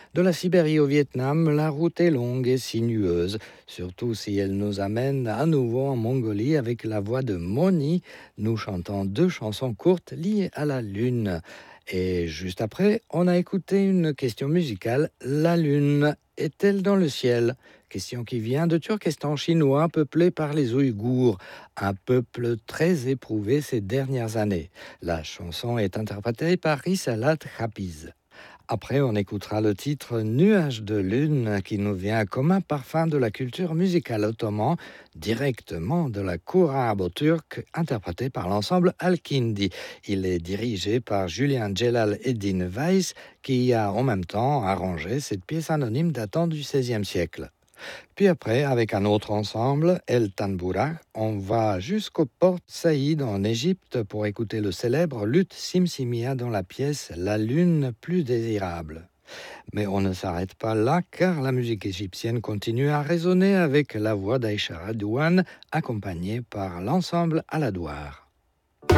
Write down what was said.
De la Sibérie au Vietnam, la route est longue et sinueuse, surtout si elle nous amène à nouveau en Mongolie avec la voix de Moni, nous chantant deux chansons courtes liées à la Lune. Et juste après, on a écouté une question musicale. La Lune est-elle dans le ciel? Question qui vient de Turkestan chinois peuplé par les Ouïghours, un peuple très éprouvé ces dernières années. La chanson est interprétée par Risalat Khapiz. Après, on écoutera le titre Nuage de lune qui nous vient comme un parfum de la culture musicale ottoman, directement de la cour arabo-turque, interprété par l'ensemble Al-Kindi. Il est dirigé par Julien Celal Eddin Weiss, qui a en même temps arrangé cette pièce anonyme datant du XVIe siècle. Puis après, avec un autre ensemble, El Tanboura, on va jusqu'au Port Saïd en Égypte pour écouter le célèbre luth Simsimia dans la pièce La lune plus désirable. Mais on ne s'arrête pas là car la musique égyptienne continue à résonner avec la voix d'Aïcha Radouane accompagnée par l'ensemble Aladouar.